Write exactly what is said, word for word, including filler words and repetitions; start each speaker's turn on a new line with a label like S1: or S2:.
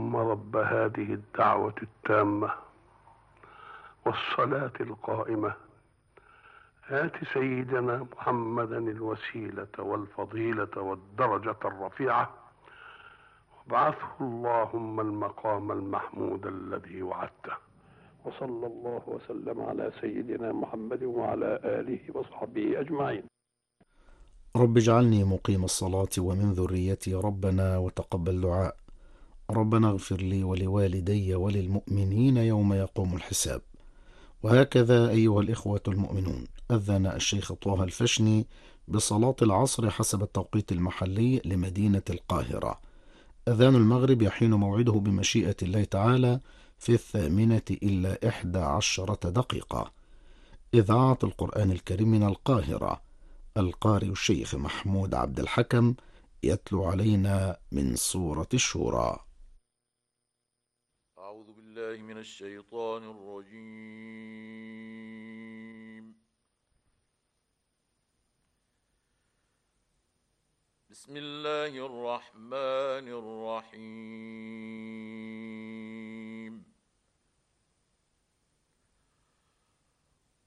S1: اللهم رب هذه الدعوة التامة والصلاة القائمة آت سيدنا محمدا الوسيلة والفضيلة والدرجة الرفيعة وابعثه اللهم المقام المحمود الذي وعدته. وصلى الله وسلم على سيدنا محمد وعلى آله وصحبه أجمعين.
S2: رب اجعلني مقيم الصلاة ومن ذريتي ربنا وتقبل دعاء. ربنا اغفر لي ولوالدي وللمؤمنين يوم يقوم الحساب. وهكذا أيها الإخوة المؤمنون، أذن الشيخ طه الفشني بصلاة العصر حسب التوقيت المحلي لمدينة القاهرة. أذان المغرب يحين موعده بمشيئة الله تعالى في الثامنة إلا إحدى عشرة دقيقة. إذاعة القرآن الكريم من القاهرة، القارئ الشيخ محمود عبد الحكم يتلو علينا من سورة الشورى.
S3: أعوذ بالله من الشيطان الرجيم. بسم الله الرحمن الرحيم.